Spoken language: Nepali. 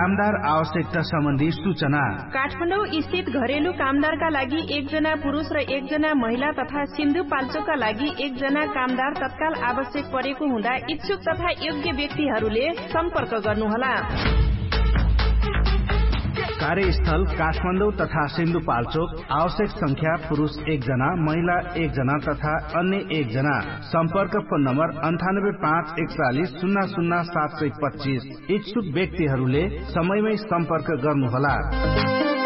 कामदार आवश्यकता सम्बन्धी सूचना। काठमाडौँ स्थित घरेलु कामदारका लागि 1 जना पुरुष र 1 जना महिला तथा सिन्धुपाल्चोकका लागि 1 जना कामदार तत्काल आवश्यक परेको हुँदा इच्छुक तथा योग्य व्यक्तिहरूले सम्पर्क गर्नुहोला। कार्यस्थल काठमाडौँ तथा सिन्धुपाल्चोक। आवश्यक संख्या पुरुष 1 जना, महिला 1 जना तथा अन्य 1 जना। सम्पर्क फोन नम्बर 9851400725। इच्छुक व्यक्तिहरूले समयमै सम्पर्क गर्नुहोला।